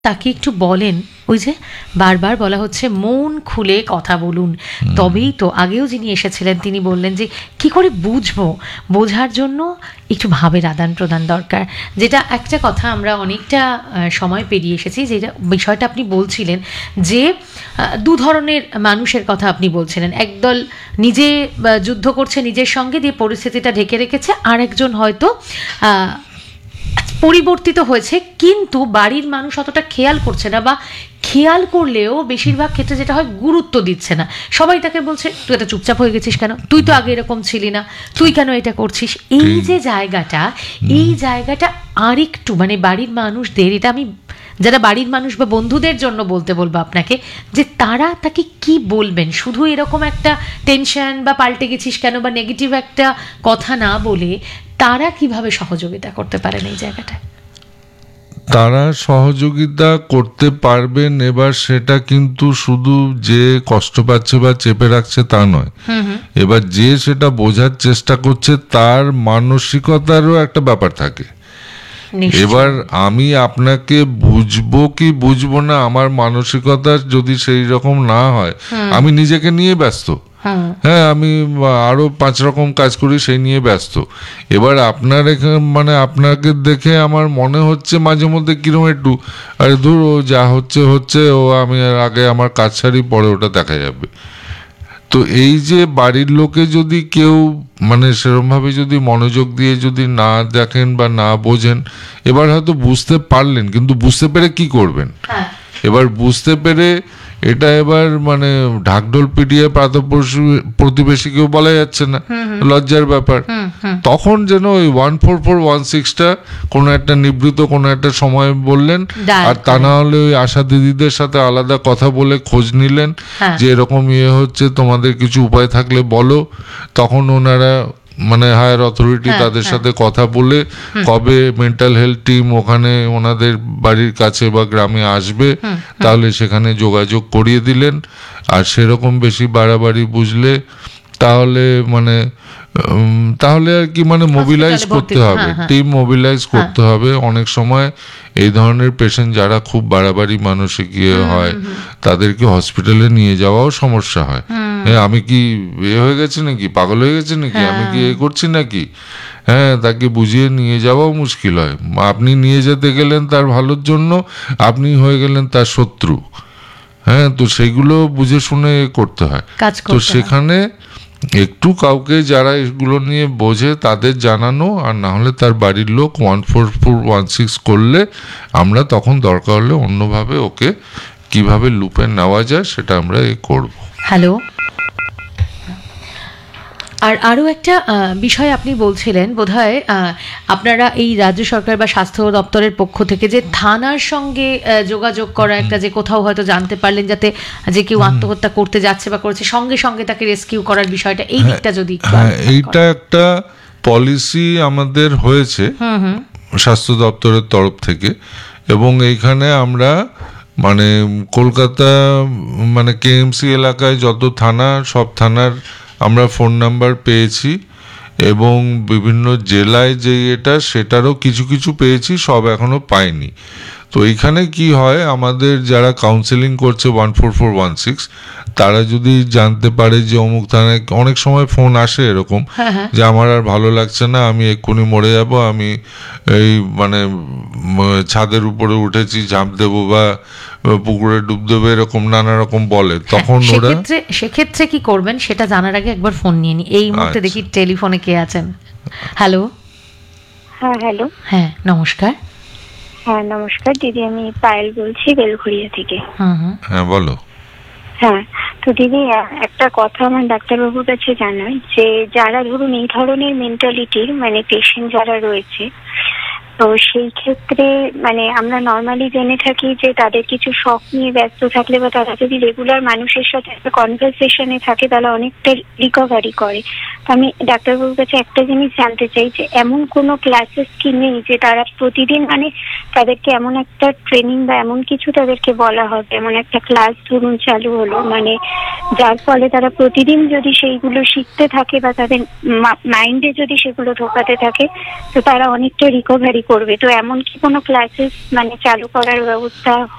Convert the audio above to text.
তাকে একটু বলেন, ওই যে বারবার বলা হচ্ছে মন খুলে কথা বলুন, তবেই তো। আগেও যিনি এসেছিলেন তিনি বললেন যে কি করে বুঝবো, বোঝার জন্য একটু ভাবের আদান প্রদান দরকার। যেটা একটা কথা আমরা অনেকটা সময় পেরিয়ে এসেছি, যেটা বিষয়টা আপনি বলছিলেন যে দু ধরনের মানুষের কথা আপনি বলছিলেন। একদল নিজে যুদ্ধ করছে নিজের সঙ্গে, দিয়ে পরিস্থিতিটা ঢেকে রেখেছে, আর একজন হয়তো পরিবর্তিত হয়েছে কিন্তু বাড়ির মানুষ অতটা খেয়াল করছে না, বা খেয়াল করলেও বেশিরভাগ ক্ষেত্রে যেটা হয় গুরুত্ব দিচ্ছে না। সবাই তাকে বলছে তুই এটা চুপচাপ হয়ে গেছিস কেন, তুই তো আগে এরকম ছিলি না, তুই কেন এটা করছিস। এই যে জায়গাটা, এই জায়গাটা আরেকটু মানে বাড়ির মানুষদের, এটা আমি যারা বাড়ির মানুষ বা বন্ধুদের জন্য বলতে বলবো আপনাকে, যে তারা তাকে কি বলবেন। শুধু এরকম একটা টেনশন বা পাল্টে গেছিস কেন বা নেগেটিভ একটা কথা না বলে তারা কিভাবে সহযোগিতা করতে পারেন এই জায়গাটায়? তারা সহযোগিতা করতে পারবেন, এবার সেটা কিন্তু শুধু যে কষ্ট পাচ্ছে বা চেপে রাখছে তা নয়, এবার যে সেটা বোঝার চেষ্টা করছে তার মানসিকতারও একটা ব্যাপার থাকে। এবার আমি আপনাকে বুঝবো কি বুঝবো না, আমার মানসিকতা যদি সেই রকম না হয়, আমি নিজেকে নিয়ে ব্যস্ত, হ্যাঁ আমি আরো 5 রকম কাজ করি, সেই নিয়ে ব্যস্ত। এবার আপনার এখানে মানে আপনাকে দেখে আমার মনে হচ্ছে মাঝে মধ্যে কিরকম একটু আরে ধুর ও যা হচ্ছে হচ্ছে, ও আমি আগে আমার কাজ ছাড়ি, পরে ওটা দেখা যাবে। তো এই যে বাড়ির লোকে যদি কেউ মানে সেরকমভাবে যদি মনোযোগ দিয়ে যদি না দেখেন বা না বোঝেন, এবার হয়তো বুঝতে পারলেন, কিন্তু বুঝতে পেরে কি করবেন? এবার বুঝতে পেরে এটা এবার মানে ঢাকঢোল পিটিয়ে প্রতিবেশীকেও বলা যাচ্ছে না, লজ্জার ব্যাপার। তখন যেন ওই 14416টা কোনো একটা নিবৃত কোনো একটা সময় বললেন, আর তা না হলে ওই আশা দিদিদের সাথে আলাদা কথা বলে খোঁজ নিলেন যে এরকম হচ্ছে, তোমাদের কিছু উপায় থাকলে বলো। তখন ওনারা মানে হায়ার অথরিটি তাদের সাথে কথা বলে কবে মেন্টাল হেলথ টিম ওখানে ওনাদের বাড়ির কাছে বা গ্রামে আসবে, তাহলে সেখানে যোগাযোগ করিয়ে দিলেন। আর সেরকম বেশি বাড়াবাড়ি বুঝলে তাহলে মানে তাহলে আর কি মানে মোবিলাইজ করতে হবে, টিম মোবিলাইজ করতে হবে। অনেক সময় এই ধরনের পেশেন্ট যারা খুব বাড়াবাড়ি মানসিক হয় তাদেরকে হসপিটালে নিয়ে যাওয়াও সমস্যা হয়। আমি কি হয়ে গেছি নাকি, পাগল হয়ে গেছে নাকি, আমি কি করছি নাকি, হ্যাঁ তাকে বুঝিয়ে নিয়ে যাওয়াও মুশকিল হয়। আপনি নিয়ে যেতে গেলেন তার ভালোর জন্য, আপনি হয়ে গেলেন তার শত্রু। হ্যাঁ, তো সেইগুলো বুঝে শুনে করতে হয়। তো সেখানে একটু কাউকে যারা এগুলো নিয়ে বোঝে তাদের জানানো, আর না হলে তার বাড়ির লোক 14416 করলে আমরা তখন দরকার হলে অন্যভাবে ওকে কিভাবে লুপে নেওয়া যায় সেটা আমরা করব। হ্যালো, আর আরও একটা বিষয় আপনি বলছিলেন বোধহয় আপনারা এই রাজ্য সরকার বা স্বাস্থ্য দপ্তরের পক্ষ থেকে যে থানার সঙ্গে যোগাযোগ করা একটা, যে কোথাও হয়তো জানতে পারলেন যাতে যে কেউ আত্মহত্যা করতে যাচ্ছে বা করেছে সঙ্গে সঙ্গে তাকে রেস্কিউ করার বিষয়টা, এই দিকটা যদি এইটা একটা পলিসি আমাদের হয়েছে স্বাস্থ্য দপ্তরের তরফ থেকে, এবং এইখানে আমরা মানে কলকাতা মানে কেএমসি এলাকায় যত থানা, সব থানার আমরা ফোন নাম্বার পেয়েছি, এবং বিভিন্ন জেলায় যে এটা সেটারও কিছু কিছু পেয়েছি, সব এখনো পাইনি। তো এইখানে কি হয়, আমাদের যারা কাউন্সেলিং করছে 14416 তারা যদি জানতে পারে যে অমুক থানায়, অনেক সময় ফোন আসে এরকম যে আমার আর ভালো লাগছে না, আমি এক্ষুনি মরে যাব, আমি এই মানে ছাদের উপরে উঠেছি, ঝাঁপ দেবো বা পুকুরে ডুব দেবো, এরকম নানা রকম বলে। তখন ওরা সেক্ষেত্রে কি করবেন সেটা জানার আগে একবার ফোন নিয়ে নি। এই মুহূর্তে দেখি টেলিফোনে কে আছেন। হ্যালো। হ্যাঁ হ্যালো। হ্যাঁ নমস্কার। হ্যাঁ নমস্কার দিদি, আমি পায়েল বলছি বেলঘড়িয়া থেকে। হ্যাঁ বলো। হ্যাঁ, তো দিদি একটা কথা আমার ডাক্তারবাবুর কাছে জানাই, যে যারা ধরুন এই ধরনের মেন্টালিটির মানে পেশেন্ট যারা রয়েছে, তো সেই ক্ষেত্রে মানে আমরা নর্মালি জেনে থাকি যে তাদের কিছু শখ নিয়ে ব্যস্ত থাকলে বা তারা যদি রেগুলার মানুষের সাথে একটা কনভারসেশনে থাকে তাহলে অনেকটা রিকভারি করে। তো আমি ডাক্তারবাবুর কাছে একটা জিনিস জানতে চাই, যে এমন কোনো ক্লাসেস কি নেই যে তারা প্রতিদিন মানে তাদেরকে এমন একটা ট্রেনিং বা এমন কিছু তাদেরকে বলা হবে, এমন একটা ক্লাস ধরুন চালু হলো, মানে যার ফলে তারা প্রতিদিন যদি সেইগুলো শিখতে থাকে বা তাদের মাইন্ডে যদি সেগুলো ঢোকাতে থাকে, তো তারা অনেকটা রিকভারি করবে, তো এমন কি কোনো ক্লাসেস মানে চালু করার ব্যবস্থা